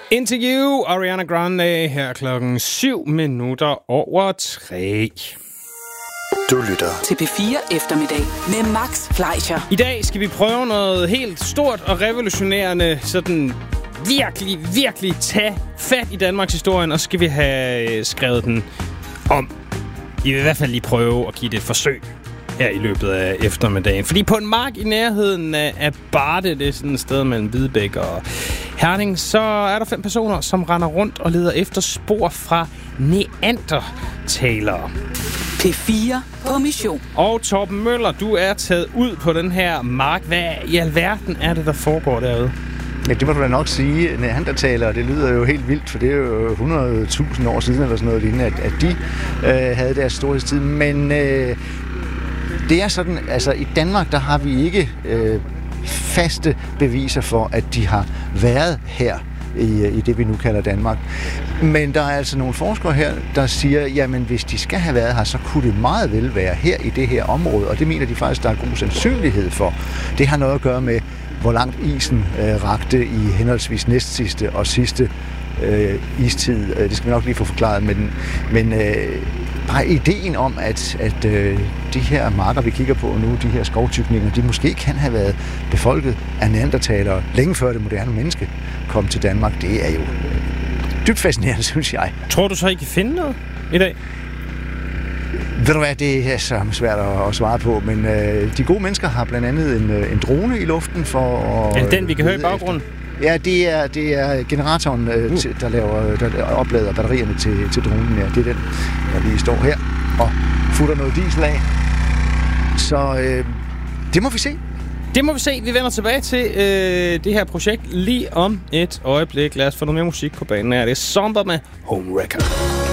Into You, Ariana Grande, her klokken 7:07. Du lytter til P4 Eftermiddag med Max Fleischer. I dag skal vi prøve noget helt stort og revolutionerende, sådan virkelig tage fat i Danmarks historien, og skal vi have skrevet den om. I vil i hvert fald lige prøve at give det et forsøg her i løbet af eftermiddagen. Fordi på en mark i nærheden af Barde, det er sådan et sted mellem Hvidebæk og Herning, så er der 5 personer, som render rundt og leder efter spor fra neandertalere. P4 på mission. Og Torben Møller, du er taget ud på den her mark. Hvad i alverden er det, der foregår derude? Ja, det må du da nok sige. Neandertalere, det lyder jo helt vildt, for det er jo 100.000 år siden eller sådan noget lignende, at de havde deres storhedstid. Men det er sådan, altså i Danmark, der har vi ikke faste beviser for, at de har været her i det, vi nu kalder Danmark. Men der er altså nogle forskere her, der siger, jamen hvis de skal have været her, så kunne det meget vel være her i det her område, og det mener de faktisk, der er god sandsynlighed for. Det har noget at gøre med, hvor langt isen rakte i henholdsvis næstsidste og sidste istid. Det skal vi nok lige få forklaret, men bare ideen om, at de her marker, vi kigger på nu, de her skovtykninger, de måske kan have været befolket af neandertalere længe før det moderne menneske kom til Danmark, det er jo dybt fascinerende, synes jeg. Tror du så, I kan finde noget i dag? Ved du hvad, det er så svært at svare på, men de gode mennesker har blandt andet en drone i luften for at... Er det den, vi kan høre i baggrunden? Ja, det er generatoren, der oplader batterierne til dronen. Ja, det er den, der lige står her og futter noget diesel af. Så det må vi se. Det må vi se. Vi vender tilbage til det her projekt lige om et øjeblik. Lad os få noget mere musik på banen her. Det er Somber med Homewrecker.